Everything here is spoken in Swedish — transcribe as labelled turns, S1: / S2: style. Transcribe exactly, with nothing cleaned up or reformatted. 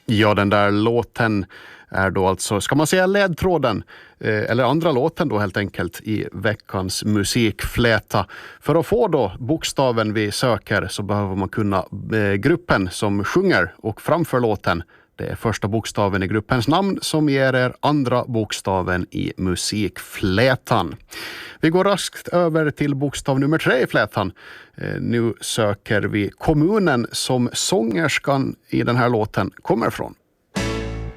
S1: Ja, den där låten är då alltså, ska man säga ledtråden, eh, eller andra låten då helt enkelt i veckans musikfläta. För att få då bokstaven vi söker så behöver man kunna eh, gruppen som sjunger och framför låten. Det är första bokstaven i gruppens namn som ger er andra bokstaven i musikflätan. Vi går raskt över till bokstav nummer tre i flätan. Eh, nu söker vi kommunen som sångerskan i den här låten kommer från.